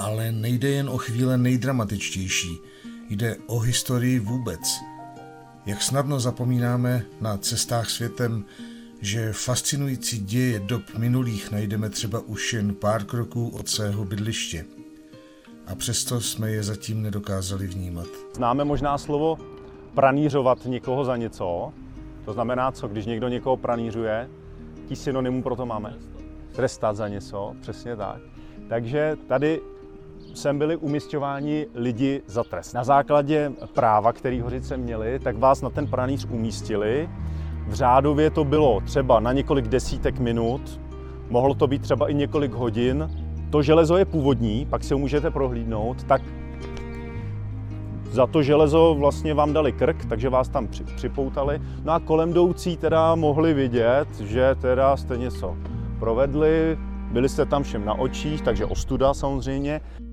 Ale nejde jen o chvíle nejdramatičtější, jde o historii vůbec. Jak snadno zapomínáme na cestách světem, že fascinující děje dob minulých najdeme třeba už jen pár kroků od svého bydliště. A přesto jsme je zatím nedokázali vnímat. Známe možná slovo pranýřovat někoho za něco. To znamená co, když někdo někoho pranýřuje, tí synonymů pro to máme. Trestat za něco, přesně tak. Takže tady sem byli umisťováni lidi za trest. Na základě práva, který Hořice měli, tak vás na ten pranýř umístili. V řádově to bylo třeba na několik desítek minut, mohlo to být třeba i několik hodin. To železo je původní, pak si ho můžete prohlídnout, tak za to železo vlastně vám dali krk, takže vás tam připoutali. No a kolem jdoucí teda mohli vidět, že teda jste něco provedli, byli jste tam všem na očích, takže ostuda samozřejmě.